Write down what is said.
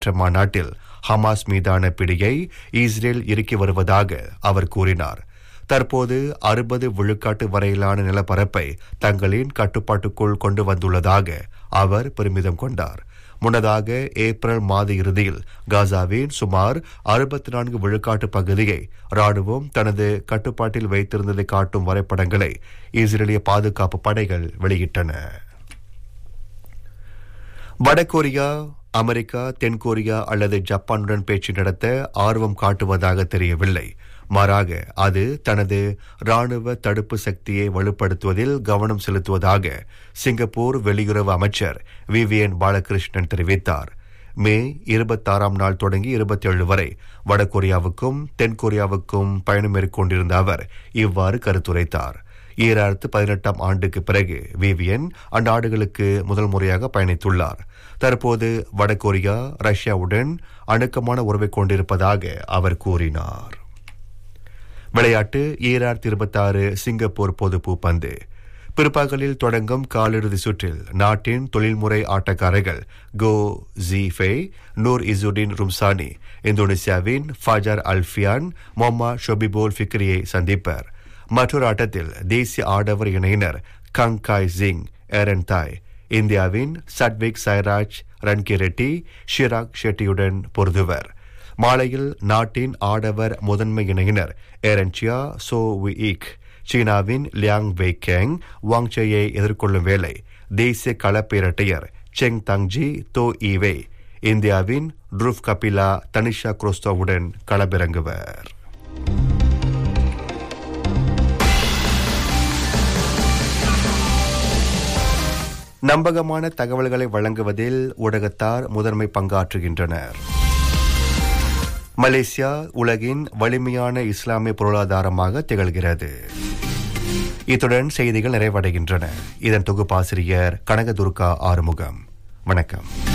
மாநாட்டில் ஹமாஸ் மீதான பிடியை இஸ்ரேல் இறுக்கி வருவதாக அவர் கூறினார். தற்போது 60 விழுக்காட்டு வரையிலான நிலப்பரப்பை தங்களின் கட்டுப்பாட்டுக்குள் கொண்டு வந்துள்ளதாக அவர் பெருமிதம் கொண்டார். முன்னதாக ஏப்ரல் மாத இறுதியில் காசாவின் சுமார் 64 விழுக்காட்டு பகுதியை ராணுவம் தனது கட்டுப்பாட்டில் வைத்திருந்ததை காட்டும் வரைபடங்களை இஸ்ரேலிய பாதுகாப்பு படைகள் வெளியிட்டன. வடகொரியா, அமெரிக்கா, தென்கொரியா அல்லது ஜப்பானுடன் பேச்சு நடத்த ஆர்வம் காட்டுவதாக தெரியவில்லை. மாறாக அது தனது ராணுவ தடுப்பு சக்தியை வலுப்படுத்துவதில் கவனம் செலுத்துவதாக சிங்கப்பூர் வெளியுறவு அமைச்சர் விவியன் பாலகிருஷ்ணன் தெரிவித்தார். மே 26ஆம் நாள் தொடங்கி 27 வரை வடகொரியாவுக்கும் தென்கொரியாவுக்கும் பயணம் மேற்கொண்டிருந்த அவர் இவ்வாறு கருத்துரைத்தார். 2018ஆம் ஆண்டுக்கு பிறகு விவியன் அந்நாடுகளுக்கு முதல் முறையாக பயணித்துள்ளார். தற்போது வடகொரியா ரஷ்யாவுடன் அணுக்கமான உறவை கொண்டிருப்பதாக அவர் கூறினார். விளையாட்டு 2026 சிங்கப்பூர் பொது பூப்பந்து பிற்பகலில் தொடங்கும் காலிறுதி சுற்றில் நாட்டின் தொழில்முறை ஆட்டக்காரர்கள் கோ ஜீஃபே, நூர் இசுடின் ரும்சானி இந்தோனேசியாவின் ஃபஜர் அல்ஃபியான், மொஹம்மத் ஷொபிபோல் ஃபிக்ரியை சந்திப்பர். மற்றொரு ஆட்டத்தில் தேசிய ஆடவர் இணையினர் கங்காய் சிங், ஏரன் தாய் இந்தியாவின் சட்விக் சாய்ராஜ் ரன்கிரெட்டி, ஷிராக் ஷெட்டியுடன் பொருதுவர். மாலையில் நாட்டின் ஆடவர் முதன்மை இணையினர் ஏரன்சியா சோ விக் சீனாவின் லியாங் வெய்கேங் வாங்சேயை எதிர்கொள்ளும் வேளை தேசிய கலப்பு இரட்டையர் செங் தங்ஜி தோ ஈவே இந்தியாவின் ட்ரூவ் கபிலா தனிஷா குரோஸ்தோவுடன் களமிறங்குவர். நம்பகமான தகவல்களை வழங்குவதில் ஊடகத்தார் முதன்மை பங்காற்றுகின்றனர். மலேசியா உலகின் வலிமையான இஸ்லாமிய பொருளாதாரமாக திகழ்கிறது. இத்துடன் செய்திகள் நிறைவடைகின்றன. இதன் தொகுப்பாசிரியர் கனகதுர்கா ஆறுமுகம். வணக்கம்.